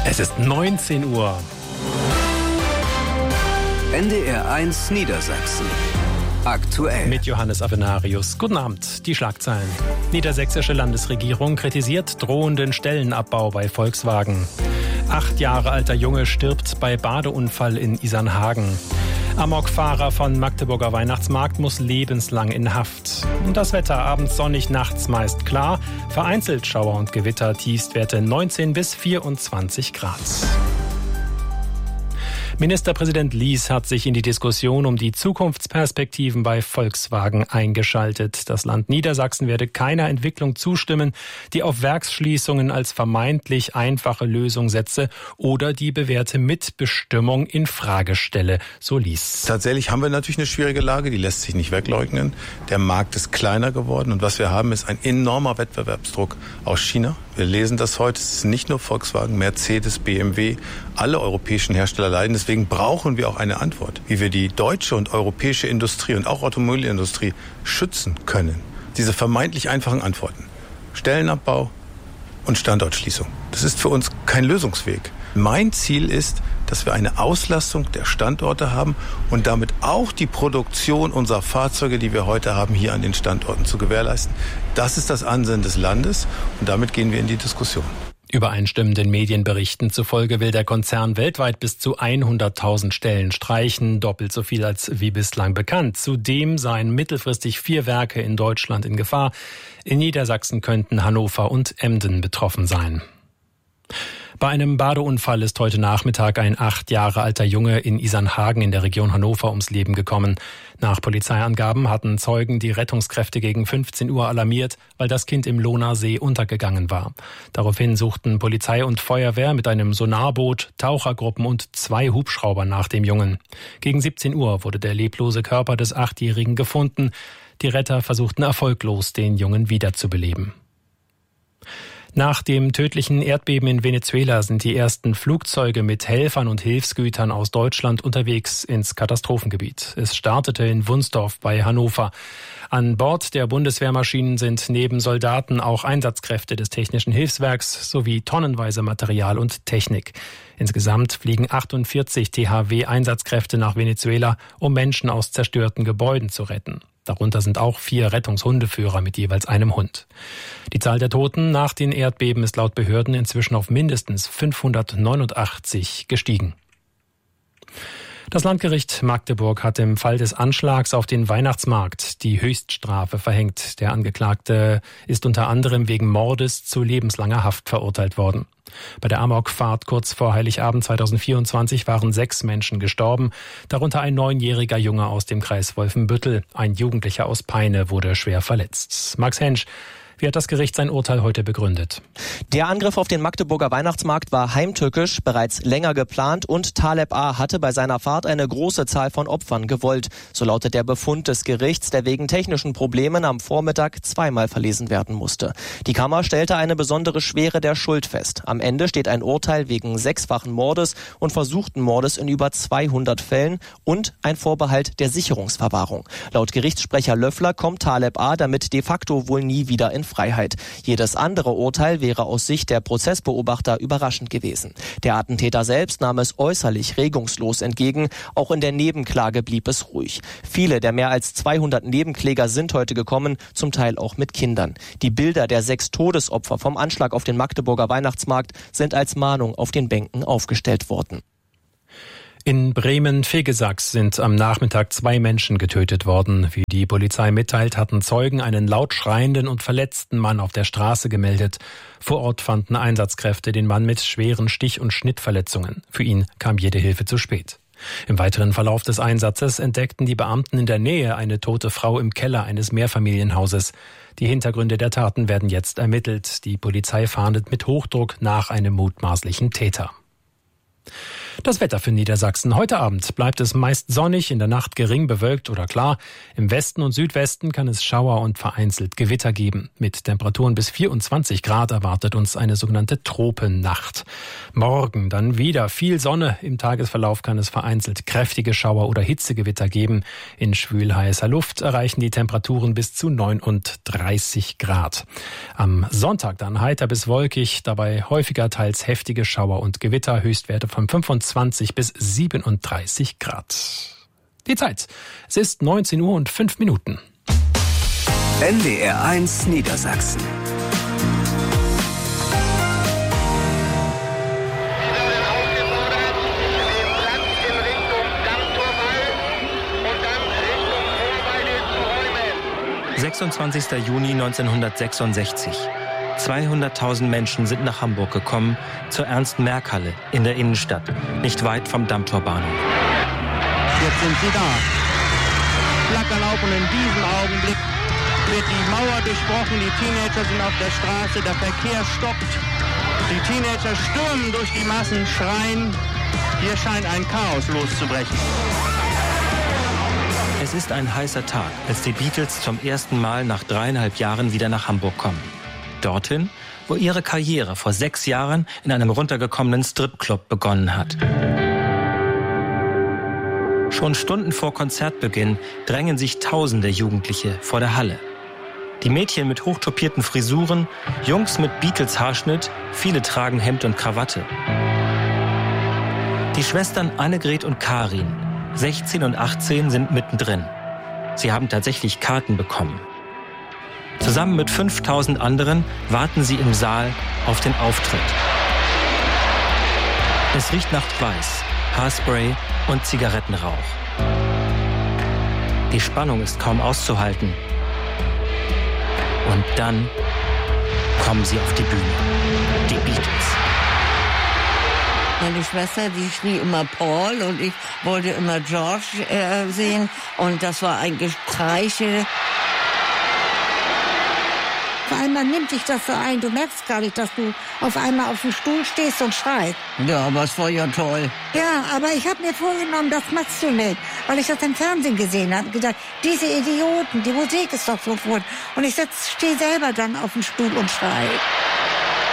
Es ist 19 Uhr. NDR 1 Niedersachsen. Aktuell. Mit Johannes Avenarius. Guten Abend. Die Schlagzeilen. Niedersächsische Landesregierung kritisiert drohenden Stellenabbau bei Volkswagen. 8 Jahre alter Junge stirbt bei Badeunfall in Isernhagen. Amokfahrer von Magdeburger Weihnachtsmarkt muss lebenslang in Haft. Und das Wetter abends sonnig, nachts meist klar. Vereinzelt Schauer und Gewitter, Tiefstwerte 19 bis 24 Grad. Ministerpräsident Lies hat sich in die Diskussion um die Zukunftsperspektiven bei Volkswagen eingeschaltet. Das Land Niedersachsen werde keiner Entwicklung zustimmen, die auf Werksschließungen als vermeintlich einfache Lösung setze oder die bewährte Mitbestimmung in Frage stelle, so Lies. Tatsächlich haben wir natürlich eine schwierige Lage, die lässt sich nicht wegleugnen. Der Markt ist kleiner geworden und was wir haben, ist ein enormer Wettbewerbsdruck aus China. Wir lesen das heute, es ist nicht nur Volkswagen, Mercedes, BMW, alle europäischen Hersteller leiden. Deswegen brauchen wir auch eine Antwort, wie wir die deutsche und europäische Industrie und auch Automobilindustrie schützen können. Diese vermeintlich einfachen Antworten. Stellenabbau und Standortschließung. Das ist für uns kein Lösungsweg. Mein Ziel ist, dass wir eine Auslastung der Standorte haben und damit auch die Produktion unserer Fahrzeuge, die wir heute haben, hier an den Standorten zu gewährleisten. Das ist das Ansinnen des Landes und damit gehen wir in die Diskussion. Übereinstimmenden Medienberichten zufolge will der Konzern weltweit bis zu 100.000 Stellen streichen, doppelt so viel als wie bislang bekannt. Zudem seien mittelfristig 4 Werke in Deutschland in Gefahr. In Niedersachsen könnten Hannover und Emden betroffen sein. Bei einem Badeunfall ist heute Nachmittag ein 8 Jahre alter Junge in Isernhagen in der Region Hannover ums Leben gekommen. Nach Polizeiangaben hatten Zeugen die Rettungskräfte gegen 15 Uhr alarmiert, weil das Kind im Lohner See untergegangen war. Daraufhin suchten Polizei und Feuerwehr mit einem Sonarboot, Tauchergruppen und 2 Hubschraubern nach dem Jungen. Gegen 17 Uhr wurde der leblose Körper des 8-Jährigen gefunden. Die Retter versuchten erfolglos, den Jungen wiederzubeleben. Nach dem tödlichen Erdbeben in Venezuela sind die ersten Flugzeuge mit Helfern und Hilfsgütern aus Deutschland unterwegs ins Katastrophengebiet. Es startete in Wunsdorf bei Hannover. An Bord der Bundeswehrmaschinen sind neben Soldaten auch Einsatzkräfte des Technischen Hilfswerks sowie tonnenweise Material und Technik. Insgesamt fliegen 48 THW-Einsatzkräfte nach Venezuela, um Menschen aus zerstörten Gebäuden zu retten. Darunter sind auch 4 Rettungshundeführer mit jeweils einem Hund. Die Zahl der Toten nach den Erdbeben ist laut Behörden inzwischen auf mindestens 589 gestiegen. Das Landgericht Magdeburg hat im Fall des Anschlags auf den Weihnachtsmarkt die Höchststrafe verhängt. Der Angeklagte ist unter anderem wegen Mordes zu lebenslanger Haft verurteilt worden. Bei der Amokfahrt kurz vor Heiligabend 2024 waren 6 Menschen gestorben, darunter ein 9-jähriger Junge aus dem Kreis Wolfenbüttel. Ein Jugendlicher aus Peine wurde schwer verletzt. Max Hensch, wie hat das Gericht sein Urteil heute begründet? Der Angriff auf den Magdeburger Weihnachtsmarkt war heimtückisch, bereits länger geplant und Taleb A. hatte bei seiner Fahrt eine große Zahl von Opfern gewollt. So lautet der Befund des Gerichts, der wegen technischen Problemen am Vormittag 2-mal verlesen werden musste. Die Kammer stellte eine besondere Schwere der Schuld fest. Am Ende steht ein Urteil wegen 6-fachen Mordes und versuchten Mordes in über 200 Fällen und ein Vorbehalt der Sicherungsverwahrung. Laut Gerichtssprecher Löffler kommt Taleb A. damit de facto wohl nie wieder in Freiheit. Jedes andere Urteil wäre aus Sicht der Prozessbeobachter überraschend gewesen. Der Attentäter selbst nahm es äußerlich regungslos entgegen. Auch in der Nebenklage blieb es ruhig. Viele der mehr als 200 Nebenkläger sind heute gekommen, zum Teil auch mit Kindern. Die Bilder der 6 Todesopfer vom Anschlag auf den Magdeburger Weihnachtsmarkt sind als Mahnung auf den Bänken aufgestellt worden. In Bremen-Vegesax sind am Nachmittag 2 Menschen getötet worden. Wie die Polizei mitteilt, hatten Zeugen einen laut schreienden und verletzten Mann auf der Straße gemeldet. Vor Ort fanden Einsatzkräfte den Mann mit schweren Stich- und Schnittverletzungen. Für ihn kam jede Hilfe zu spät. Im weiteren Verlauf des Einsatzes entdeckten die Beamten in der Nähe eine tote Frau im Keller eines Mehrfamilienhauses. Die Hintergründe der Taten werden jetzt ermittelt. Die Polizei fahndet mit Hochdruck nach einem mutmaßlichen Täter. Das Wetter für Niedersachsen. Heute Abend bleibt es meist sonnig, in der Nacht gering bewölkt oder klar. Im Westen und Südwesten kann es Schauer und vereinzelt Gewitter geben. Mit Temperaturen bis 24 Grad erwartet uns eine sogenannte Tropennacht. Morgen dann wieder viel Sonne. Im Tagesverlauf kann es vereinzelt kräftige Schauer oder Hitzegewitter geben. In schwül-heißer Luft erreichen die Temperaturen bis zu 39 Grad. Am Sonntag dann heiter bis wolkig, dabei häufiger teils heftige Schauer und Gewitter, Höchstwerte von 25 bis 37 Grad. Die Zeit. Es ist 19 Uhr und 5 Minuten. NDR 1 Niedersachsen. – 26. Juni 1966. 200.000 Menschen sind nach Hamburg gekommen, zur Ernst-Merck-Halle in der Innenstadt, nicht weit vom Dammtorbahnhof. Jetzt sind sie da. Flackerlauf, und in diesem Augenblick wird die Mauer durchbrochen, die Teenager sind auf der Straße, der Verkehr stoppt. Die Teenager stürmen durch die Massen, schreien. Hier scheint ein Chaos loszubrechen. Es ist ein heißer Tag, als die Beatles zum ersten Mal nach 3,5 Jahren wieder nach Hamburg kommen. Dorthin, wo ihre Karriere vor 6 Jahren in einem runtergekommenen Stripclub begonnen hat. Schon Stunden vor Konzertbeginn drängen sich tausende Jugendliche vor der Halle. Die Mädchen mit hochtopierten Frisuren, Jungs mit Beatles-Haarschnitt, viele tragen Hemd und Krawatte. Die Schwestern Annegret und Karin, 16 und 18, sind mittendrin. Sie haben tatsächlich Karten bekommen. Zusammen mit 5000 anderen warten sie im Saal auf den Auftritt. Es riecht nach Weiß, Haarspray und Zigarettenrauch. Die Spannung ist kaum auszuhalten. Und dann kommen sie auf die Bühne. Die Beatles. Meine Schwester, die schrie immer Paul und ich wollte immer George sehen. Und das war ein Gestreiche. Auf einmal nimmt dich das so ein. Du merkst gar nicht, dass du auf einmal auf dem Stuhl stehst und schreist. Ja, aber es war ja toll. Ja, aber ich habe mir vorgenommen, das machst du nicht. Weil ich das im Fernsehen gesehen habe. Gedacht, diese Idioten, die Musik ist doch so gut. Und ich stehe selber dann auf dem Stuhl und schreie.